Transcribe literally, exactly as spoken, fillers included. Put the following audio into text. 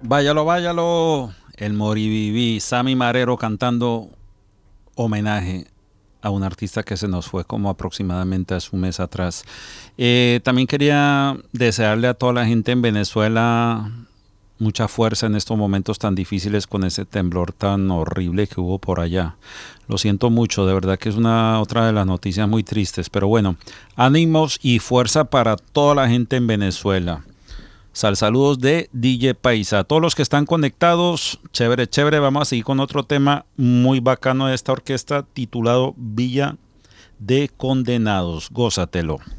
Váyalo, váyalo. El Moriviví, Sammy Marero cantando homenaje a un artista que se nos fue como aproximadamente hace un mes atrás. Eh, también quería desearle a toda la gente en Venezuela mucha fuerza en estos momentos tan difíciles con ese temblor tan horrible que hubo por allá. Lo siento mucho, de verdad que es una otra de las noticias muy tristes, pero bueno, ánimos y fuerza para toda la gente en Venezuela. Sal saludos de D J Paisa. A todos los que están conectados, chévere, chévere. Vamos a seguir con otro tema muy bacano de esta orquesta titulado Villa de Condenados. Gózatelo.